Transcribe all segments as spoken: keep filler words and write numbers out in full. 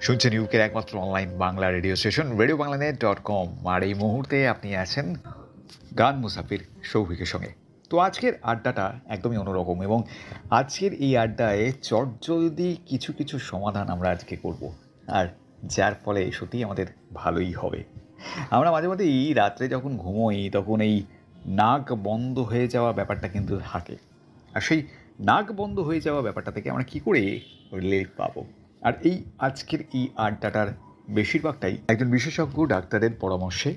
শুনছেন ইউকের একমাত্র online Bangla radio station radio Bangla net dot com. আর এই মুহূর্তে আপনি আছেন গান মুসাফির সৌভিকের সঙ্গে। তো আজকের আড্ডাটা একদমই অন্যরকম, এবং আজকের এই আড্ডায় চটজলদি কিছু কিছু সমাধান আমরা আজকে করব, আর যার ফলে সত্যিই আমাদের ভালোই হবে। আমরা মাঝে মাঝে এই রাত্রে যখন ঘুমোই তখন এই নাক বন্ধ হয়ে যাওয়া ব্যাপারটা কিন্তু থাকে, আর সেই নাক বন্ধ হয়ে যাওয়া ব্যাপারটা থেকে আমরা কী করে রিলিফ পাবো, আর এই আজকের এই আড্ডাটার বেশিরভাগটাই একজন বিশেষজ্ঞ ডাক্তারের পরামর্শে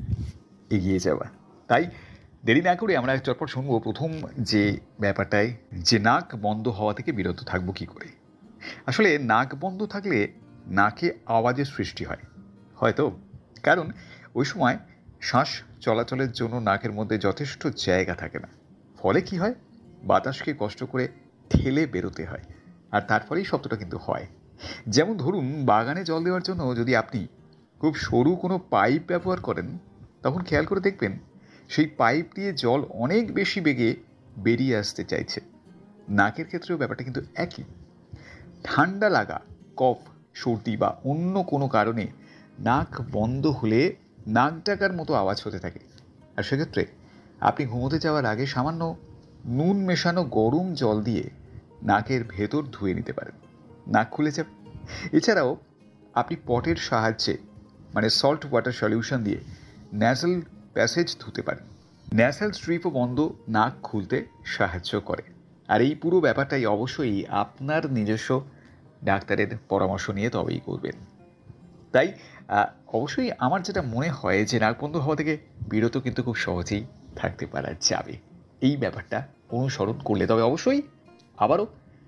এগিয়ে যাওয়া। তাই দেরি না করে আমরা চটপট শুনবো প্রথম যে ব্যাপারটায়, যে নাক বন্ধ হওয়া থেকে বিরত থাকবো কী করে। আসলে নাক বন্ধ থাকলে নাকে আওয়াজের সৃষ্টি হয় হয়তো, কারণ ওই সময় শ্বাস চলাচলের জন্য নাকের মধ্যে যথেষ্ট জায়গা থাকে না। ফলে কি হয়, বাতাসকে কষ্ট করে ঠেলে বেরোতে হয়, আর তার ফলেই শব্দটা কিন্তু হয়। যেমন ধরুন, বাগানে জল দেওয়ার জন্য যদি আপনি খুব সরু কোনো পাইপ ব্যবহার করেন, তখন খেয়াল করে দেখবেন সেই পাইপ দিয়ে জল অনেক বেশি বেগে বেরিয়ে আসতে চাইছে। নাকের ক্ষেত্রেও ব্যাপারটা কিন্তু একই। ঠান্ডা লাগা, কফ, সর্দি বা অন্য কোনো কারণে নাক বন্ধ হলে নাক ডাকার মতো আওয়াজ হতে থাকে, আর সেক্ষেত্রে আপনি ঘুমোতে যাওয়ার আগে সামান্য নুন মেশানো গরম জল দিয়ে নাকের ভেতর ধুয়ে নিতে পারেন, নাক খুলে যাবে। এছাড়াও আপনি পটের সাহায্যে মানে সল্ট ওয়াটার সলিউশন দিয়ে ন্যাসাল প্যাসেজ ধুতে পারেন। ন্যাসাল স্ট্রিপও বন্ধ নাক খুলতে সাহায্য করে। আর এই পুরো ব্যাপারটাই অবশ্যই আপনার নিজস্ব ডাক্তারের পরামর্শ নিয়ে তবেই করবেন। তাই অবশ্যই আমার যেটা মনে হয় যে নাক বন্ধ হওয়া থেকে বিরত কিন্তু খুব সহজেই থাকতে পারা যাবে এই ব্যাপারটা অনুসরণ করলে। তবে অবশ্যই আবারও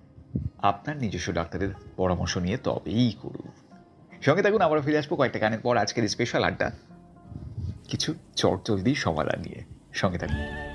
আপনার নিজস্ব ডাক্তারের পরামর্শ নিয়ে তবেই করুন। সঙ্গে থাকুন, আবারও ফিরে আসবো কয়েকটা গানের পর আজকের স্পেশাল আড্ডা কিছু চটজলদি সমাধান নিয়ে। সঙ্গে থাকুন।